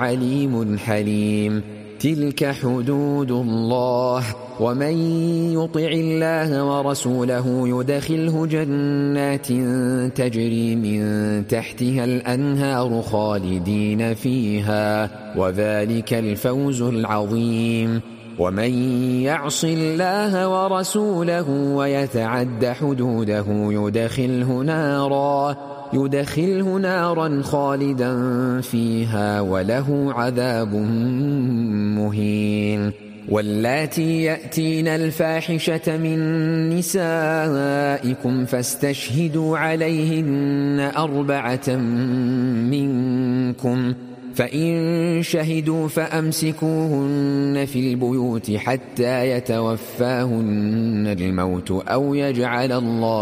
عليم حليم. تلك حدود الله، ومن يطع الله ورسوله يدخله جنات تجري من تحتها الأنهار خالدين فيها، وذلك الفوز العظيم. ومن يعص الله ورسوله ويتعد حدوده يدخله نارا خالدا فيها وله عذاب مهين. واللاتي يأتين الفاحشة من نسائكم فاستشهدوا عليهن 4 منكم، فإن شهدوا فأمسكوهن في البيوت حتى يتوفاهن الموت أو يجعل الله